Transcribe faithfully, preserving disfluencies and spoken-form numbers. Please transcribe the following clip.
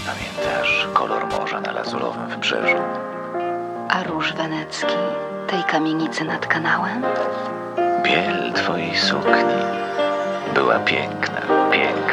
Pamiętasz kolor morza na lazurowym wybrzeżu? A róż wenecki tej kamienicy nad kanałem? Biel twojej sukni była piękna, piękna.